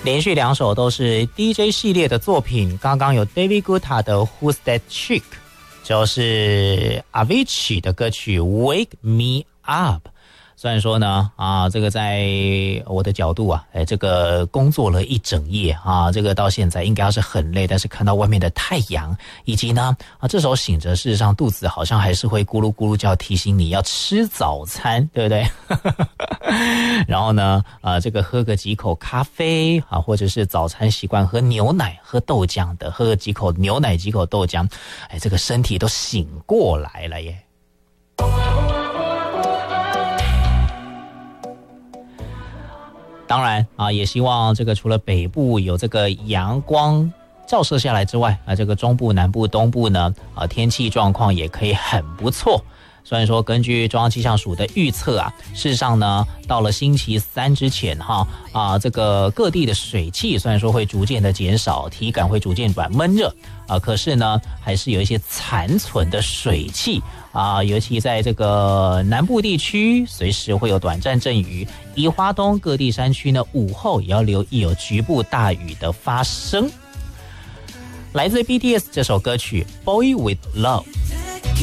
连续2首都是 DJ 系列的作品，刚刚有 David Guetta 的 Who's That Chick， 就是Avicii 的歌曲 Wake Me Up。虽然说呢，这个在我的角度这个工作了一整夜这个到现在应该要是很累，但是看到外面的太阳，以及呢这时候醒着，事实上肚子好像还是会咕噜咕噜叫，提醒你要吃早餐，对不对？然后呢这个喝个几口咖啡或者是早餐习惯喝牛奶、喝豆浆的，喝个几口牛奶、几口豆浆，这个身体都醒过来了耶。当然也希望这个除了北部有这个阳光照射下来之外这个中部、南部、东部呢天气状况也可以很不错。虽然说根据中央气象署的预测事实上呢，到了星期3之前这个各地的水汽虽然说会逐渐的减少，体感会逐渐转闷热可是呢还是有一些残存的水汽尤其在这个南部地区随时会有短暂阵雨，宜花东各地山区呢午后也要留意有局部大雨的发生。来自 BTS 这首歌曲 Boy With Love。